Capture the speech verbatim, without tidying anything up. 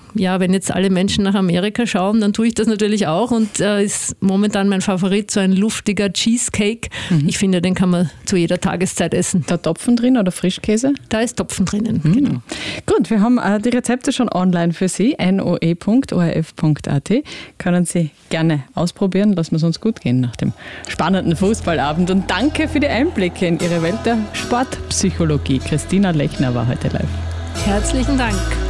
ja, wenn jetzt alle Menschen nach Amerika schauen, dann tue ich das natürlich auch und äh, ist momentan mein Favorit, so ein luftiger Cheesecake. Mhm. Ich finde, den kann man zu jeder Tageszeit essen. Da Topfen drin oder Frischkäse? Da ist Topfen drinnen, mhm. genau. Gut, wir haben äh, die Rezepte schon online für Sie, noe punkt o r f punkt a t. Können Sie gerne ausprobieren, lassen wir es uns gut gehen nach dem spannenden Fußballabend. Und danke für die Einblicke in Ihre Welt der Sportpsychologie. Christina Lechner war heute live. Herzlichen Dank.